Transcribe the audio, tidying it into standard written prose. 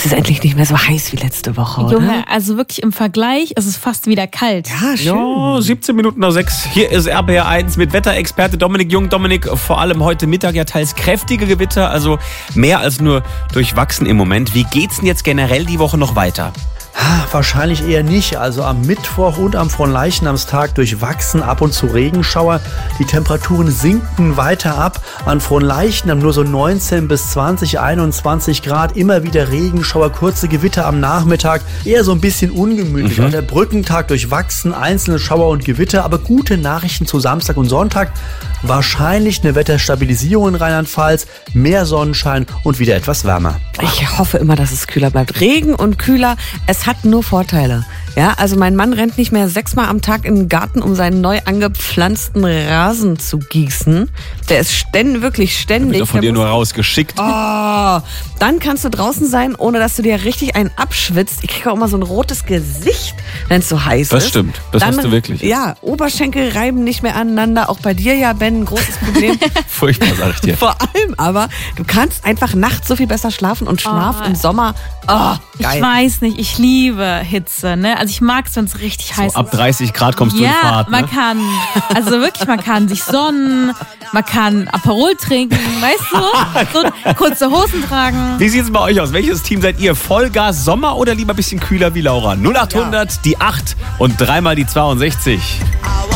es endlich nicht mehr so heiß wie letzte Woche, oder? Junge, also wirklich im Vergleich ist es fast wieder kalt. Ja, schön. Ja, 17 Minuten nach 6. Hier ist RPR 1 mit Wetterexperte Dominik Jung. Dominik, vor allem heute Mittag ja teils kräftige Gewitter, also mehr als nur durchwachsen im Moment. Wie geht's denn jetzt generell die Woche noch weiter? Wahrscheinlich eher nicht. Also am Mittwoch und am Fronleichnamstag durchwachsen, ab und zu Regenschauer. Die Temperaturen sinken weiter ab. An Fronleichnam nur so 19 bis 20, 21 Grad. Immer wieder Regenschauer, kurze Gewitter am Nachmittag. Eher so ein bisschen ungemütlich. Auch der Brückentag durchwachsen, einzelne Schauer und Gewitter. Aber gute Nachrichten zu Samstag und Sonntag. Wahrscheinlich eine Wetterstabilisierung in Rheinland-Pfalz. Mehr Sonnenschein und wieder etwas wärmer. Ich hoffe immer, dass es kühler bleibt. Regen und kühler, es hat nur Vorteile. Ja, also mein Mann rennt nicht mehr 6-mal am Tag in den Garten, um seinen neu angepflanzten Rasen zu gießen. Der ist wirklich ständig. Wird doch von dir nur rausgeschickt. Oh, dann kannst du draußen sein, ohne dass du dir richtig einen abschwitzt. Ich kriege auch immer so ein rotes Gesicht, wenn es so heiß ist. Das stimmt, das hast du wirklich. Ja, Oberschenkel reiben nicht mehr aneinander. Auch bei dir ja, Ben, ein großes Problem. Furchtbar, sag ich dir. Vor allem aber, du kannst einfach nachts so viel besser schlafen und Schlaf im Sommer. Oh, geil. Ich weiß nicht, ich liebe Hitze, ne? Also ich mag es, wenn es richtig heiß Ab ist. 30 Grad kommst du in Fahrt, ne? Man kann, also wirklich, man kann sich sonnen, man kann Aperol trinken, weißt du? So kurze Hosen tragen. Wie sieht's bei euch aus? Welches Team seid ihr? Vollgas Sommer oder lieber ein bisschen kühler wie Laura? 0800, die 8 und dreimal die 62.